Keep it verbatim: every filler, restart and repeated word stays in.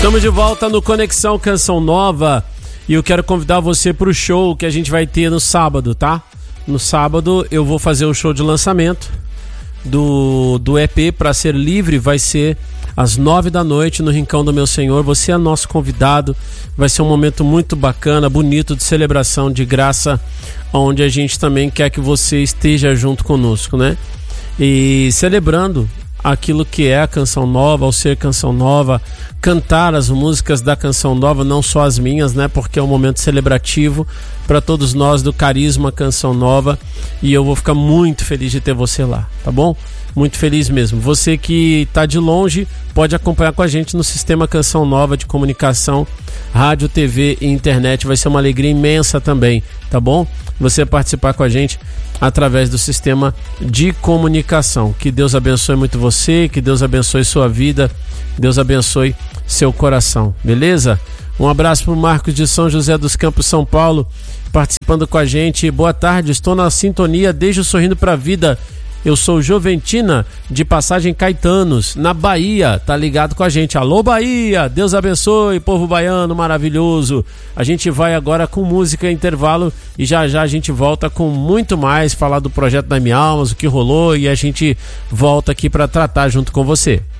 Estamos de volta no Conexão Canção Nova e eu quero convidar você para o show que a gente vai ter no sábado, tá? No sábado eu vou fazer o show de lançamento do, do E P Pra Ser Livre, vai ser às nove da noite no Rincão do Meu Senhor. Você é nosso convidado, vai ser um momento muito bacana, bonito, de celebração, de graça, onde a gente também quer que você esteja junto conosco, né? E celebrando aquilo que é a Canção Nova, ao ser Canção Nova, cantar as músicas da Canção Nova, não só as minhas, né? Porque é um momento celebrativo para todos nós do Carisma Canção Nova, e eu vou ficar muito feliz de ter você lá, tá bom? Muito feliz mesmo. Você que está de longe pode acompanhar com a gente no Sistema Canção Nova de comunicação, rádio, T V e internet. Vai ser uma alegria imensa também, tá bom? Você participar com a gente através do sistema de comunicação. Que Deus abençoe muito você, que Deus abençoe sua vida, Deus abençoe seu coração, beleza? Um abraço para o Marcos de São José dos Campos, São Paulo, participando com a gente. Boa tarde, estou na sintonia desde o Sorrindo pra Vida. Eu sou Joventina, de Passagem Caetanos, na Bahia, tá ligado com a gente. Alô Bahia, Deus abençoe, povo baiano maravilhoso. A gente vai agora com música, intervalo, e já já a gente volta com muito mais, falar do projeto da Minha Almas, o que rolou, e a gente volta aqui para tratar junto com você.